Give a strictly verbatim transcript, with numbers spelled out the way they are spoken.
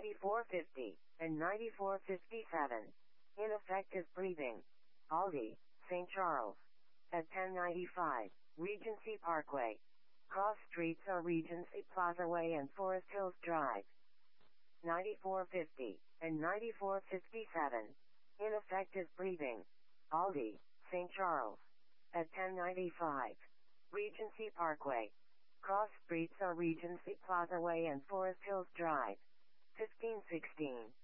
ninety-four fifty, and ninety-four fifty-seven. Ineffective breathing. Aldi, Saint Charles. At ten ninety-five, Regency Parkway. Cross streets are Regency Plaza Way and Forest Hills Drive. ninety-four fifty, and ninety-four fifty-seven. Ineffective breathing. Aldi, Saint Charles. At ten ninety-five, Regency Parkway. Cross streets are Regency Plaza Way and Forest Hills Drive. fifteen sixteen.